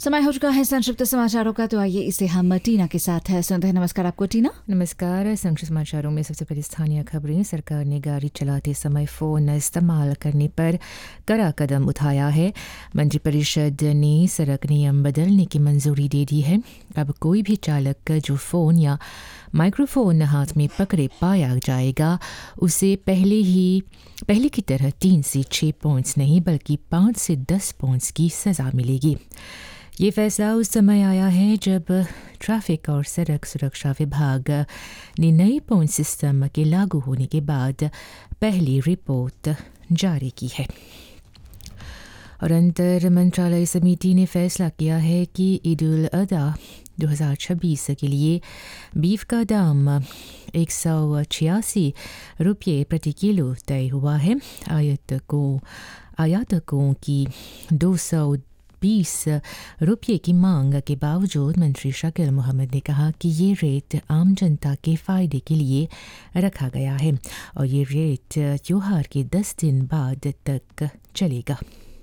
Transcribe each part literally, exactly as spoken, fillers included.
समय हो चुका है संक्षिप्त समाचारों का, तो आइए इसे हम टीना के साथ है सुनते हैं। नमस्कार आपको टीना। नमस्कार। संक्षिप्त समाचारों में सबसे पहले स्थानीय खबरें। सरकार ने गाड़ी चलाते समय फ़ोन इस्तेमाल करने पर कड़ा कदम उठाया है। मंत्रिपरिषद ने सड़क नियम बदलने की मंजूरी दे दी है। अब कोई भी चालक जो फ़ोन या माइक्रोफोन हाथ में पकड़े पाया जाएगा उसे पहले ही पहले की तरह तीन से छः पॉइंट्स नहीं बल्कि पाँच से दस पॉइंट्स की सज़ा मिलेगी। ये फैसला उस समय आया है जब ट्रैफिक और सड़क सुरक्षा विभाग ने नए पॉइंट सिस्टम के लागू होने के बाद पहली रिपोर्ट जारी की है। और अंतर मंत्रालय समिति ने फैसला किया है कि ईद उल अज़हा दो हज़ार छब्बीस के लिए बीफ का दाम एक सौ छियासी रुपये प्रति किलो तय हुआ है। आयातकों आयातकों की दो सौ बीस रुपये की मांग के बावजूद मंत्री शकील मोहम्मद ने कहा कि ये रेट आम जनता के फ़ायदे के लिए रखा गया है और ये रेट त्योहार के दस दिन बाद तक चलेगा।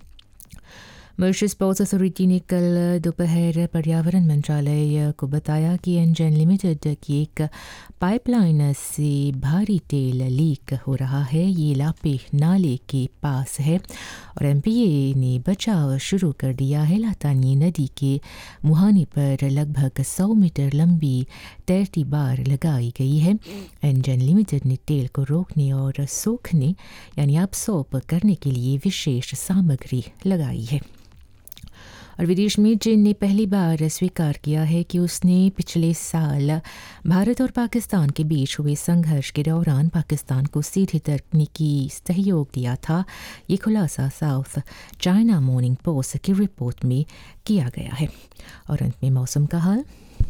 मॉरिशस पोर्ट्स अथॉरिटी ने कल दोपहर पर्यावरण मंत्रालय को बताया कि एनजेन लिमिटेड की एक पाइपलाइन से भारी तेल लीक हो रहा है। ये लापे नाले के पास है और एमपीए ने बचाव शुरू कर दिया है। लातानी नदी के मुहाने पर लगभग सौ मीटर लंबी तैरती बार लगाई गई है। एनजेन लिमिटेड ने तेल को रोकने और सोखने यानी अब्सॉर्ब करने के लिए विशेष सामग्री लगाई है। और विदेश में चीन ने पहली बार स्वीकार किया है कि उसने पिछले साल भारत और पाकिस्तान के बीच हुए संघर्ष के दौरान पाकिस्तान को सीधे तकनीकी सहयोग दिया था। ये खुलासा साउथ चाइना मॉर्निंग पोस्ट की रिपोर्ट में किया गया है। और अंत में मौसम का हाल।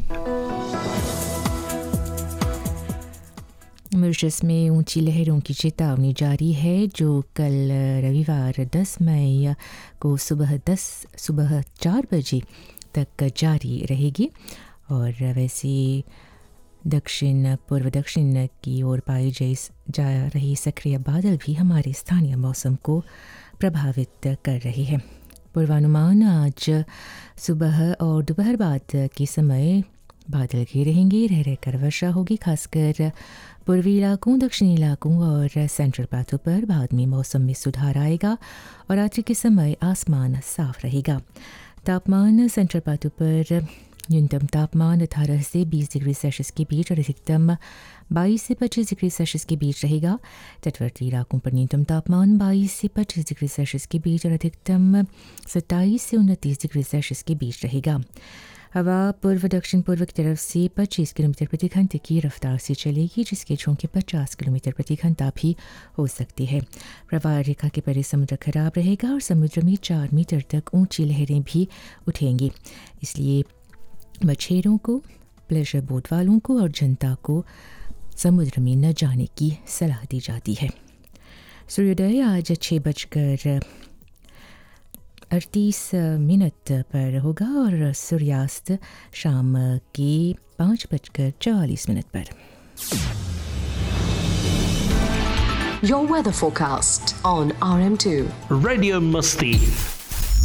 मॉरिशस में ऊंची लहरों की चेतावनी जारी है जो कल रविवार दस मई को सुबह दस सुबह चार बजे तक जारी रहेगी। और वैसे दक्षिण पूर्व दक्षिण की ओर पाई जा रही सक्रिय बादल भी हमारे स्थानीय मौसम को प्रभावित कर रहे हैं। पूर्वानुमान आज सुबह और दोपहर बाद के समय बादल घिरे रहेंगे, रह रहकर वर्षा होगी। खासकर पूर्वी इलाकों, दक्षिणी इलाकों और सेंट्रल प्लेटो पर बाद में मौसम में सुधार आएगा और रात्रि के समय आसमान साफ रहेगा। तापमान सेंट्रल प्लेटो पर न्यूनतम तापमान अठारह से बीस डिग्री सेल्सियस के बीच और अधिकतम बाईस से पच्चीस डिग्री सेल्सियस के बीच रहेगा। तटवर्ती इलाकों पर न्यूनतम तापमान बाईस से पच्चीस डिग्री सेल्सियस के बीच और अधिकतम सत्ताईस से उनतीस डिग्री सेल्सियस के बीच रहेगा। हवा पूर्व दक्षिण पूर्व की तरफ से पच्चीस किलोमीटर प्रति घंटे की रफ्तार से चलेगी, जिसके झोंके पचास किलोमीटर प्रति घंटा भी हो सकती है। प्रवाह रेखा के परे समुद्र खराब रहेगा और समुद्र में चार मीटर तक ऊंची लहरें भी उठेंगी। इसलिए मछेरों को, प्लेजर बोट वालों को और जनता को समुद्र में न जाने की सलाह दी जाती है। सूर्योदय आज छः बजकर अड़तीस मिनट पर होगा और सूर्यास्त शाम के पाँच बजकर चौवालीस मिनट पर। Your weather forecast on R M two. Radio Musti.